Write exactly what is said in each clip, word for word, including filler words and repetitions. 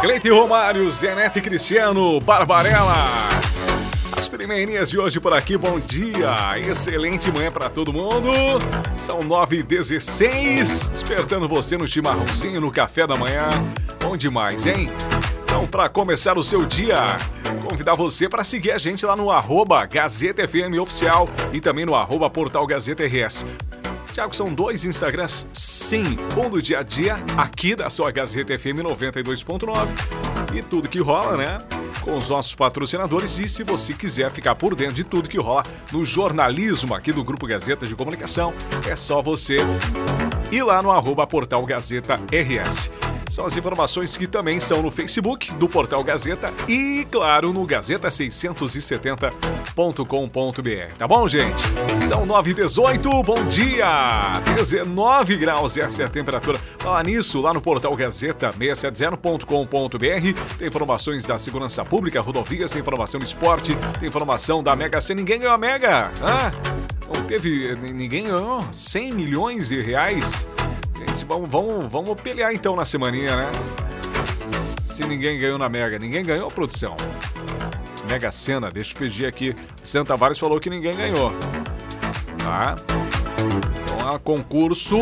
Cleite Romário, Zenete Cristiano, Barbarella. As primeirinhas de hoje por aqui, bom dia, excelente manhã pra todo mundo. São nove e dezesseis, despertando você no chimarrãozinho, no café da manhã. Bom demais, hein? Então, pra começar o seu dia, convidar você para seguir a gente lá no arroba Gazeta F M Oficial e também no arroba Portal Gazeta R S. Tiago, são dois Instagrams, sim, um do dia a dia, aqui da sua Gazeta F M noventa e dois ponto nove e tudo que rola, né? Com os nossos patrocinadores e se você quiser ficar por dentro de tudo que rola no jornalismo aqui do Grupo Gazeta de Comunicação, é só você ir lá no arroba Portal Gazeta R S. São as informações que também são no Facebook do Portal Gazeta e, claro, no gazeta seiscentos e setenta ponto com ponto b r. Tá bom, gente? São nove e dezoito, bom dia! dezenove graus, essa é a temperatura. Falar nisso, lá no Portal Gazeta seiscentos e setenta ponto com ponto b r tem informações da segurança pública, rodovias, tem informação do esporte, tem informação da Mega Sena. Ninguém ganhou a Mega! Ah, não teve... Ninguém ganhou cem milhões de reais? Gente, vamos, vamos, vamos pelear então na semaninha, né? Se ninguém ganhou na Mega. Ninguém ganhou, produção? Mega Sena, deixa eu pedir aqui. Santa Tavares falou que ninguém ganhou. Tá? Então, a concurso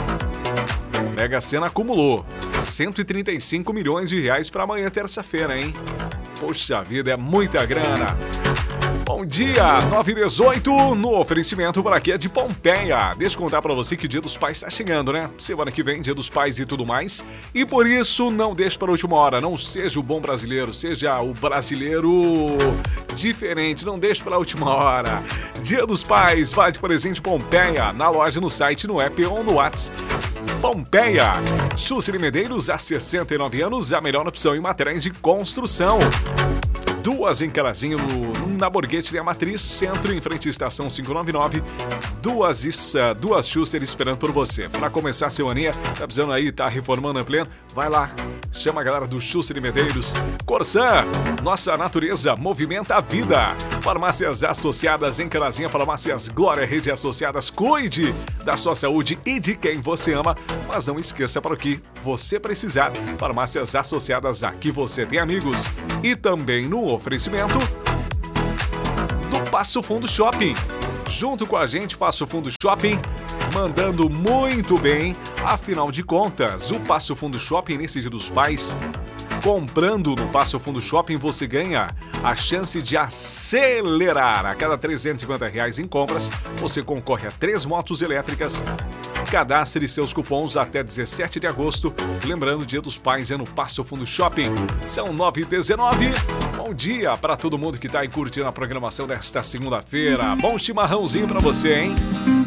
Mega Sena acumulou cento e trinta e cinco milhões de reais para amanhã, terça-feira, hein? Poxa vida, é muita grana. Bom dia, nove e dezoito, no oferecimento por aqui é de Pompeia. Deixa eu contar pra você que o Dia dos Pais tá chegando, né? Semana que vem, Dia dos Pais e tudo mais. E por isso, não deixe para a última hora. Não seja o bom brasileiro, seja o brasileiro diferente. Não deixe para a última hora. Dia dos Pais, vai de presente Pompeia. Na loja, no site, no app ou no WhatsApp. Pompeia. Chucre Medeiros, há sessenta e nove anos, a melhor opção em materiais de construção. Duas em Carazinho, na Borghetti da Matriz, centro, em frente à estação quinhentos e noventa e nove. Duas, uh, duas Schuster esperando por você. Para começar a seu aninha, tá precisando aí, tá reformando em pleno? Vai lá, chama a galera do Schuster e Medeiros. Corsã, nossa natureza movimenta a vida. Farmácias Associadas em Carazinha, Farmácias Glória, Rede Associadas. Cuide da sua saúde e de quem você ama, mas não esqueça para o que você precisar. Farmácias Associadas, aqui você tem amigos. E também no oferecimento do Passo Fundo Shopping. Junto com a gente, Passo Fundo Shopping, mandando muito bem. Afinal de contas, o Passo Fundo Shopping nesse Dia dos Pais, comprando no Passo Fundo Shopping, você ganha a chance de acelerar. A cada trezentos e cinquenta reais em compras, você concorre a três motos elétricas. Cadastre seus cupons até dezessete de agosto. Lembrando, Dia dos Pais é no Passo Fundo Shopping. São nove e dezenove. Bom dia para todo mundo que está aí curtindo a programação desta segunda-feira. Bom chimarrãozinho para você, hein?